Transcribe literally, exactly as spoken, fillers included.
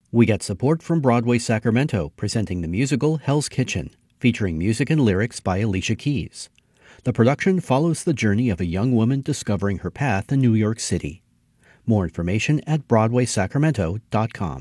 We get support from Broadway Sacramento, presenting the musical Hell's Kitchen, featuring music and lyrics by Alicia Keys. The production follows the journey of a young woman discovering her path in New York City. More information at broadway sacramento dot com.